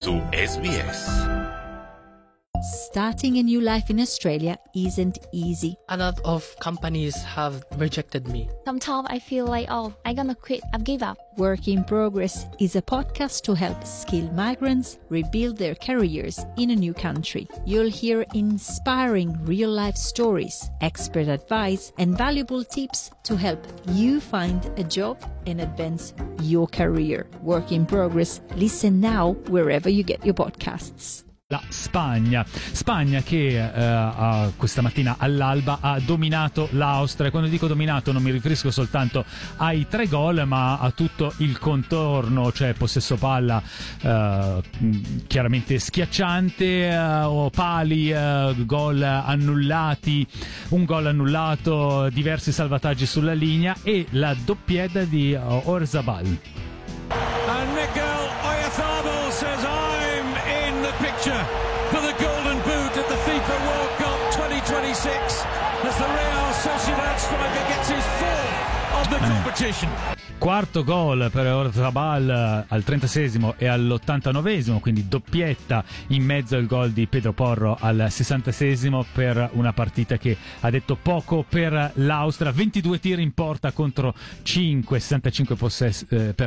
su SBS. Starting a new life in Australia isn't easy. A lot of companies have rejected me. Sometimes I feel like, I'm gonna quit, I've give up. Work in Progress is a podcast to help skilled migrants rebuild their careers in a new country. You'll hear inspiring real-life stories, expert advice, and valuable tips to help you find a job and advance your career. Work in Progress. Listen now wherever you get your podcasts. La Spagna che questa mattina all'alba ha dominato l'Austria. Quando dico dominato non mi riferisco soltanto ai 3 gol, ma a tutto il contorno, cioè possesso palla chiaramente schiacciante, pali, gol annullati, un gol annullato, diversi salvataggi sulla linea e la doppietta di Oyarzabal. And Miguel Oyarzabal says I'm in the picture for the Golden Boot at the FIFA World Cup 2026 as the Real Sociedad striker gets his fourth of the competition. Quarto gol per Oyarzabal al 36esimo e all'89esimo, quindi doppietta in mezzo al gol di Pedro Porro al 66esimo per una partita che ha detto poco per l'Austria. 22 tiri in porta contro 5, 65%